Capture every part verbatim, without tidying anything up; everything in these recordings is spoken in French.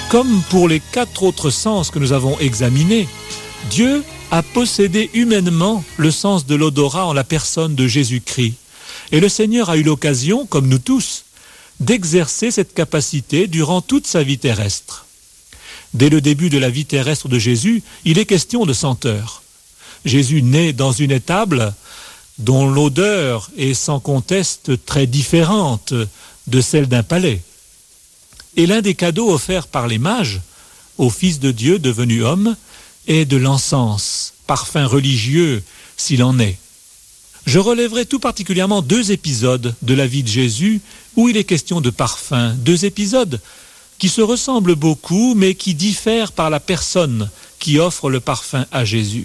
Comme pour les quatre autres sens que nous avons examinés, Dieu a possédé humainement le sens de l'odorat en la personne de Jésus-Christ. Et le Seigneur a eu l'occasion, comme nous tous, d'exercer cette capacité durant toute sa vie terrestre. Dès le début de la vie terrestre de Jésus, il est question de senteur. Jésus naît dans une étable dont l'odeur est sans conteste très différente de celle d'un palais. Et l'un des cadeaux offerts par les mages au Fils de Dieu devenu homme est de l'encens, parfum religieux s'il en est. Je relèverai tout particulièrement deux épisodes de la vie de Jésus où il est question de parfum, deux épisodes qui se ressemblent beaucoup mais qui diffèrent par la personne qui offre le parfum à Jésus.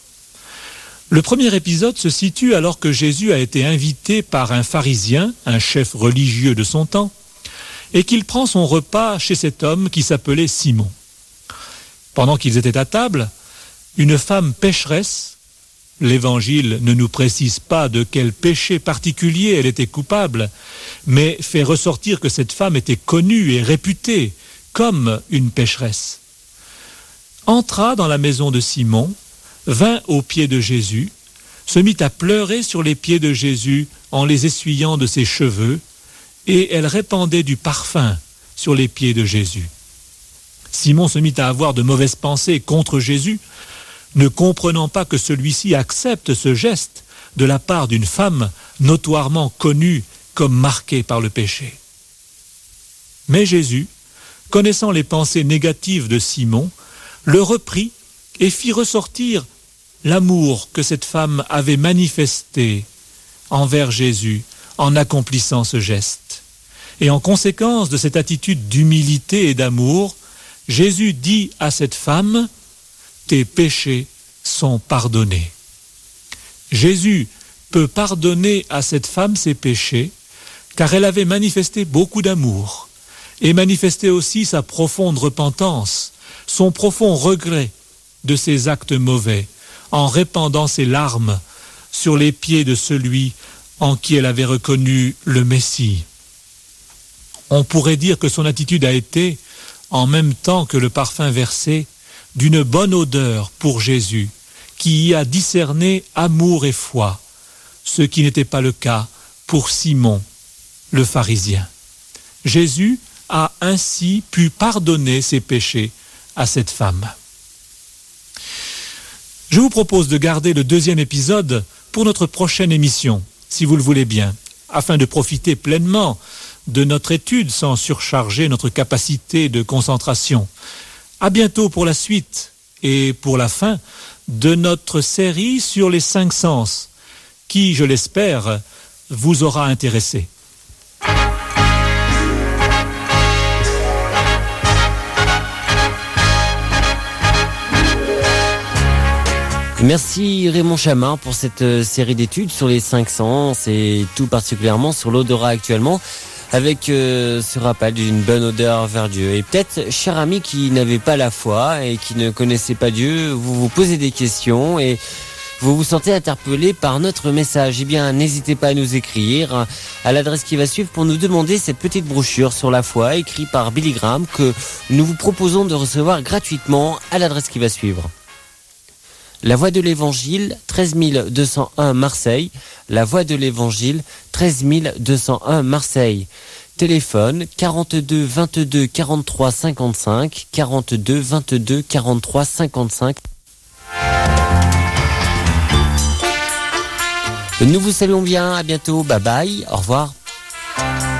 Le premier épisode se situe alors que Jésus a été invité par un pharisien, un chef religieux de son temps, et qu'il prend son repas chez cet homme qui s'appelait Simon. Pendant qu'ils étaient à table, une femme pécheresse, l'Évangile ne nous précise pas de quel péché particulier elle était coupable, mais fait ressortir que cette femme était connue et réputée comme une pécheresse, entra dans la maison de Simon, vint aux pieds de Jésus, se mit à pleurer sur les pieds de Jésus en les essuyant de ses cheveux, et elle répandait du parfum sur les pieds de Jésus. Simon se mit à avoir de mauvaises pensées contre Jésus, ne comprenant pas que celui-ci accepte ce geste de la part d'une femme notoirement connue comme marquée par le péché. Mais Jésus, connaissant les pensées négatives de Simon, le reprit et fit ressortir l'amour que cette femme avait manifesté envers Jésus en accomplissant ce geste. Et en conséquence de cette attitude d'humilité et d'amour, Jésus dit à cette femme, « Tes péchés sont pardonnés ». Jésus peut pardonner à cette femme ses péchés, car elle avait manifesté beaucoup d'amour, et manifesté aussi sa profonde repentance, son profond regret de ses actes mauvais, en répandant ses larmes sur les pieds de celui en qui elle avait reconnu le Messie. On pourrait dire que son attitude a été, en même temps que le parfum versé, d'une bonne odeur pour Jésus, qui y a discerné amour et foi, ce qui n'était pas le cas pour Simon, le pharisien. Jésus a ainsi pu pardonner ses péchés à cette femme. Je vous propose de garder le deuxième épisode pour notre prochaine émission, si vous le voulez bien, afin de profiter pleinement de notre étude sans surcharger notre capacité de concentration. À bientôt pour la suite et pour la fin de notre série sur les cinq sens, qui, je l'espère, vous aura intéressé. Merci Raymond Chamin pour cette série d'études sur les cinq sens et tout particulièrement sur l'odorat actuellement, avec euh, ce rappel d'une bonne odeur vers Dieu. Et peut-être, chers amis qui n'avaient pas la foi et qui ne connaissaient pas Dieu, vous vous posez des questions et vous vous sentez interpellé par notre message. Eh bien, n'hésitez pas à nous écrire à l'adresse qui va suivre pour nous demander cette petite brochure sur la foi écrite par Billy Graham que nous vous proposons de recevoir gratuitement à l'adresse qui va suivre. La Voix de l'Évangile, treize mille deux cent un Marseille. La Voix de l'Évangile, treize mille deux cent un Marseille. Téléphone quarante-deux vingt-deux quarante-trois cinquante-cinq, quarante-deux vingt-deux quarante-trois cinquante-cinq. Nous vous saluons bien, à bientôt, bye bye, au revoir.